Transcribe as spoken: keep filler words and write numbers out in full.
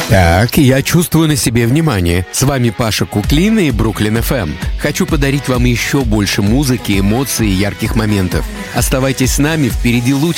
Так, я чувствую на себе внимание. С вами Паша Куклина и Бруклин эф эм. Хочу подарить вам еще больше музыки, эмоций и ярких моментов. Оставайтесь с нами, впереди лучше.